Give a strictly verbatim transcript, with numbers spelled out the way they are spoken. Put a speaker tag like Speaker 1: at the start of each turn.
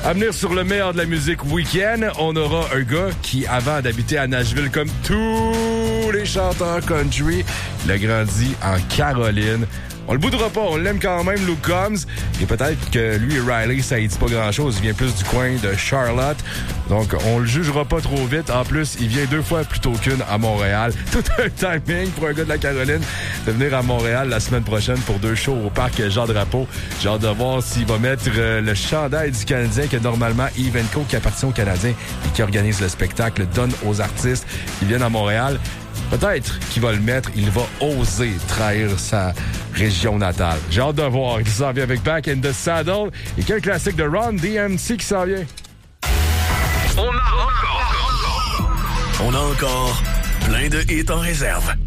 Speaker 1: À venir sur le meilleur de la musique week-end, on aura un gars qui, avant d'habiter à Nashville comme tous les chanteurs country, il a grandi en Caroline. On le boudera pas, on l'aime quand même, Luke Combs. Et peut-être que lui et Riley, ça ne dit pas grand-chose. Il vient plus du coin de Charlotte. Donc, on le jugera pas trop vite. En plus, il vient deux fois plutôt qu'une à Montréal. Tout un timing pour un gars de la Caroline de venir à Montréal la semaine prochaine pour deux shows au parc Jean-Drapeau. J'ai hâte de voir s'il va mettre euh, le chandail du Canadien que normalement Yves Enco, qui appartient aux Canadiens et qui organise le spectacle, donne aux artistes qui viennent à Montréal. Peut-être qu'il va le mettre, il va oser trahir sa région natale. J'ai hâte de voir. Il s'en vient avec Back in the Saddle et quel classique de Run D M C qui s'en vient.
Speaker 2: On a encore, on a encore plein de hits en réserve.